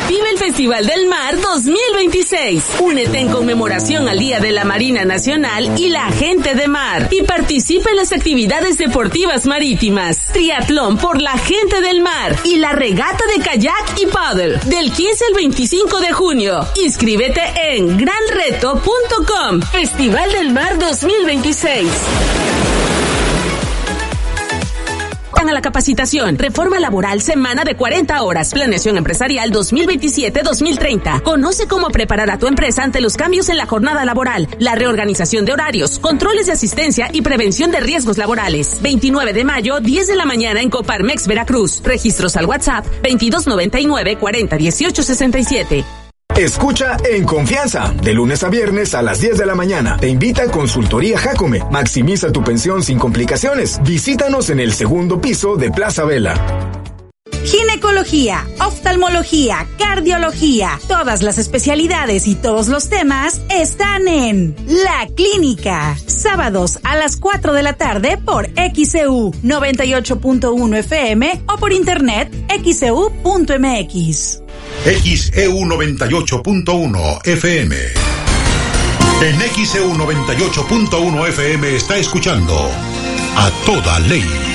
Vive el Festival del Mar 2026. Únete en conmemoración al Día de la Marina Nacional y la Gente de Mar y participa en las actividades deportivas marítimas, triatlón por la Gente del Mar y la regata de kayak y paddle del 15 al 25 de junio. Inscríbete en granreto.com. Festival del Mar 2026. A la capacitación, reforma laboral, semana de 40 horas, planeación empresarial 2027-2030. Conoce cómo preparar a tu empresa ante los cambios en la jornada laboral, la reorganización de horarios, controles de asistencia y prevención de riesgos laborales. 29 de mayo, 10 de la mañana en Coparmex, Veracruz. Registros al WhatsApp 2299 40 18 67. Escucha En Confianza, de lunes a viernes a las 10 de la mañana. Te invita a Consultoría Jacome. Maximiza tu pensión sin complicaciones. Visítanos en el segundo piso de Plaza Vela. Ginecología, oftalmología, cardiología, todas las especialidades y todos los temas están en La Clínica. Sábados a las 4 de la tarde por XEU 98.1 FM o por internet xeu.mx. XEU 98.1 FM. En XEU 98.1 FM está escuchando A Toda Ley.